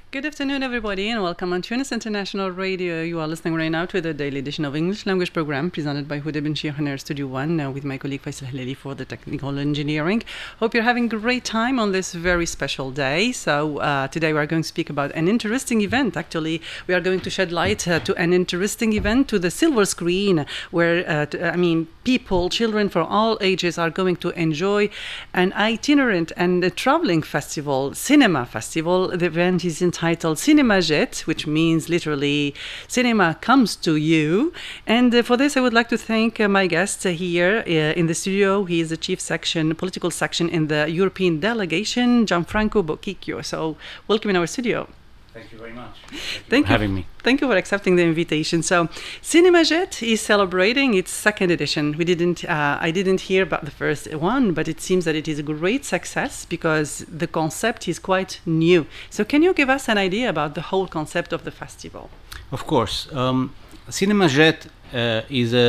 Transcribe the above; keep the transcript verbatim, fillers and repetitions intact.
Good afternoon, everybody, and welcome on Tunis International Radio. You are listening right now to the daily edition of English language program presented by Huda Benshir in Studio One uh, with my colleague Faisal Halali for the technical engineering. Hope you're having a great time on this very special day. So uh, today we are going to speak about an interesting event. Actually, we are going to shed light uh, to an interesting event, to the silver screen, where uh, t- I mean people, children from all ages are going to enjoy an itinerant and a traveling festival, cinema festival. The event is entitled titled Cinema Jet, which means literally cinema comes to you. And uh, for this, I would like to thank uh, my guest uh, here uh, in the studio. He is the chief section, political section in the European delegation, Gianfranco Boccicchio. So welcome in our studio. Thank you very much. Thank you Thank for you. having me. Thank you for accepting the invitation. So, Cinema Jet is celebrating its second edition. We didn't, uh, I didn't hear about the first one, but it seems that it is a great success because the concept is quite new. So, can you give us an idea about the whole concept of the festival? Of course. Um, Cinema Jet uh, is a